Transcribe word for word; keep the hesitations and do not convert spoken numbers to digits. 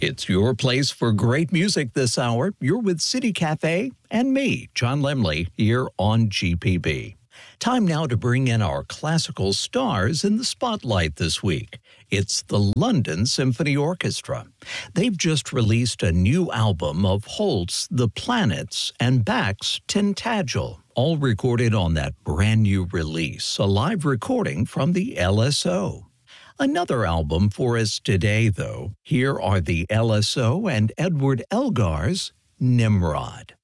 It's your place for great music this hour. You're with City Cafe and me, John Lemley, here on G P B. Time now to bring in our classical stars in the spotlight this week. It's the London Symphony Orchestra. They've just released a new album of Holst's The Planets and Bach's Tintagel, all recorded on that brand new release, a live recording from the L S O. Another album for us today, though. Here are the L S O and Edward Elgar's Nimrod.